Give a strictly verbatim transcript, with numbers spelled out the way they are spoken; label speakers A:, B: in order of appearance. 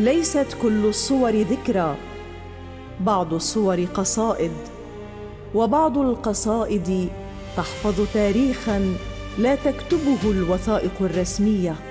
A: ليست كل الصور ذكرى، بعض الصور قصائد، وبعض القصائد تحفظ تاريخاً لا تكتبه الوثائق الرسمية.